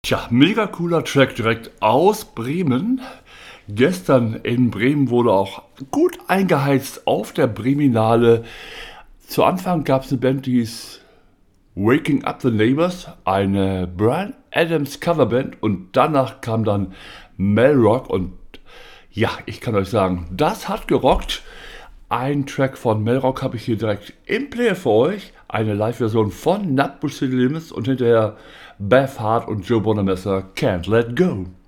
Tja, mega cooler Track direkt aus Bremen. Gestern in Bremen wurde auch gut eingeheizt auf der Breminale. Zu Anfang gab es eine Band, die hieß Waking Up the Neighbors, eine Bryan Adams Coverband, und danach kam dann Mel Rock, und ja, ich kann euch sagen, das hat gerockt. Ein Track von Mel Rock habe ich hier direkt im Player für euch, eine Live-Version von Nutbush City Limits, und hinterher Beth Hart und Joe Bonamassa, Can't Let Go.